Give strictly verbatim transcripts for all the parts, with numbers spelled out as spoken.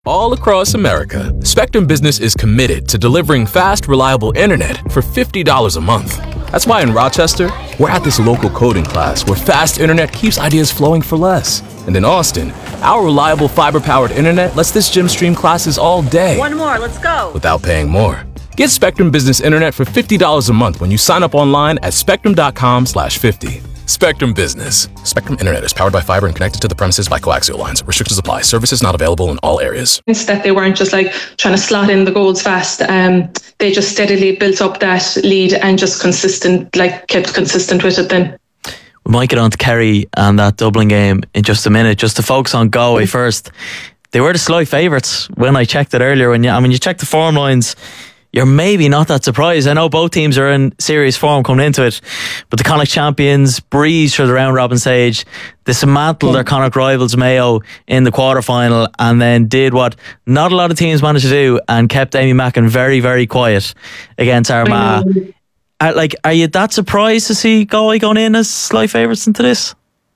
All across America, Spectrum Business is committed to delivering fast, reliable internet for fifty dollars a month. That's why in Rochester, we're at this local coding class where fast internet keeps ideas flowing for less. And in Austin, our reliable fiber-powered internet lets this gym stream classes all day. One more, let's go. Without paying more. Get Spectrum Business Internet for fifty dollars a month when you sign up online at spectrum.com slash 50. Spectrum Business. Spectrum Internet is powered by fiber and connected to the premises by coaxial lines. Restrictions apply. Services not available in all areas. That they weren't just like trying to slot in the goals fast. Um, they just steadily built up that lead and just consistent, like kept consistent with it then. We might get on to Kerry and that Dublin game in just a minute. Just to focus on Galway first. They were the slight favourites when I checked it earlier. When you, I mean, you check the form lines, you're maybe not that surprised. I know both teams are in serious form coming into it, but the Connacht champions breezed through the round robin stage. They dismantled their Connacht rivals Mayo in the quarter final, and then did what not a lot of teams managed to do and kept Amy Mackin very, very quiet against Armagh. Are, like, are you that surprised to see Galway going in as slight favourites into this?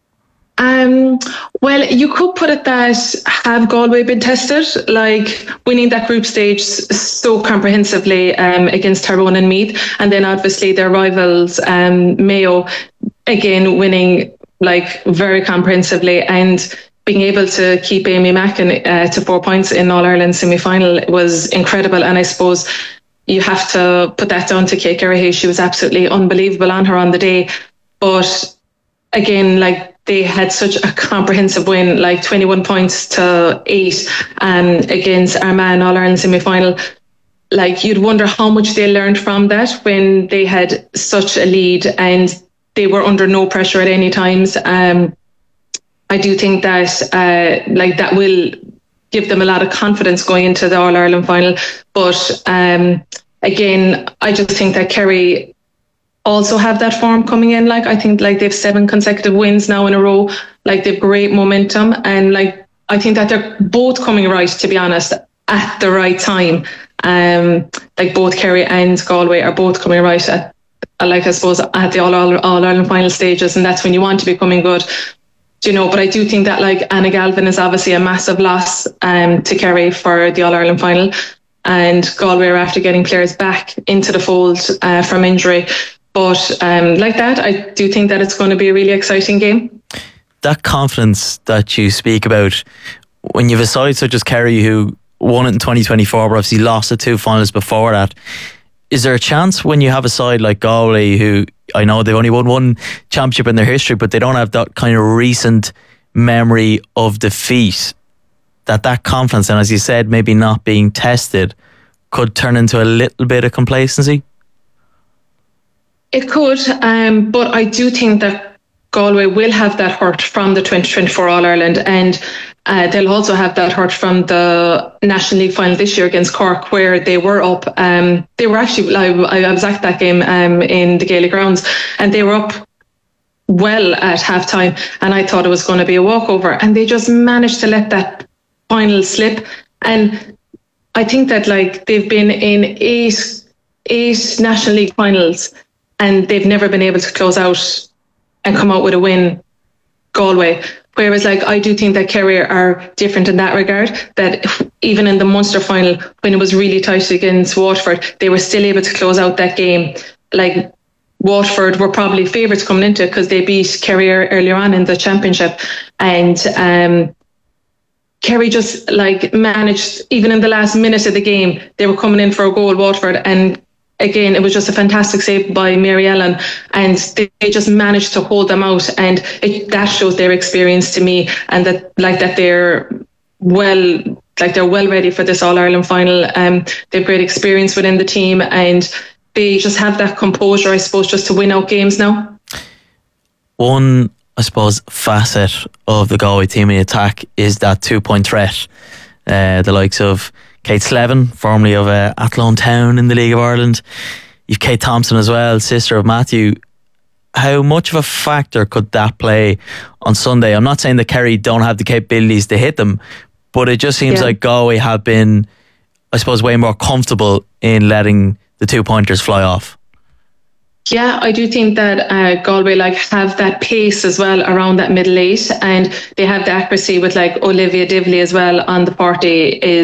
Um, well, you could put it that have Galway been tested, like winning that group stage so comprehensively um, against Tyrone and Meath, and then obviously their rivals um, Mayo again winning like very comprehensively, and being able to keep Amy Mackin uh, to four points in All-Ireland semi-final was incredible. And I suppose you have to put that down to Kate Geraghey. She was absolutely unbelievable on her on the day, but again, like, they had such a comprehensive win, like twenty-one points to eight um, against Armagh in All-Ireland semi-final. Like, you'd wonder how much they learned from that when they had such a lead and they were under no pressure at any times. Um, I do think that uh, like that will give them a lot of confidence going into the All-Ireland final. But um, again, I just think that Kerry also have that form coming in. Like, I think like they've seven consecutive wins now in a row. Like, they've great momentum, and like I think that they're both coming right, to be honest, at the right time. Um, like both Kerry and Galway are both coming right at, like I suppose, at the All All Ireland final stages, and that's when you want to be coming good. Do you know? But I do think that like Anna Galvin is obviously a massive loss um to Kerry for the All Ireland final, and Galway are after getting players back into the fold uh, from injury. But um, like that, I do think that it's going to be a really exciting game. That confidence that you speak about, when you have a side such as Kerry who won it in twenty twenty-four, but obviously lost the two finals before that, is there a chance when you have a side like Galway, who I know they've only won one championship in their history, but they don't have that kind of recent memory of defeat, that that confidence, and as you said, maybe not being tested, could turn into a little bit of complacency? It could, um, but I do think that Galway will have that hurt from the twenty twenty-four All-Ireland, and uh, they'll also have that hurt from the National League final this year against Cork, where they were up. Um, they were actually, I, I was at that game um, in the Gaelic grounds, and they were up well at halftime, and I thought it was going to be a walkover, and they just managed to let that final slip. And I think that like they've been in eight, eight National League finals, and they've never been able to close out and come out with a win, Galway. Whereas like I do think that Kerry are different in that regard, that even in the Munster final, when it was really tight against Waterford, they were still able to close out that game. Like, Waterford were probably favourites coming into it because they beat Kerry earlier on in the championship, and um, Kerry just like managed, even in the last minute of the game, they were coming in for a goal, Waterford, and again, it was just a fantastic save by Mary Ellen, and they, they just managed to hold them out, and it, that shows their experience to me, and that like that they're well, like they're well ready for this All Ireland final. Um, they have great experience within the team, and they just have that composure, I suppose, just to win out games now. One, I suppose, facet of the Galway team in attack is that two-point threat. Uh, the likes of Kate Slevin, formerly of uh, Athlone Town in the League of Ireland. You've Kate Thompson as well, sister of Matthew. How much of a factor could that play on Sunday? I'm not saying that Kerry don't have the capabilities to hit them, but it just seems yeah. like Galway have been, I suppose, way more comfortable in letting the two pointers fly off. Yeah, I do think that uh, Galway like have that pace as well around that middle eight, and they have the accuracy with like Olivia Divley as well on the forty is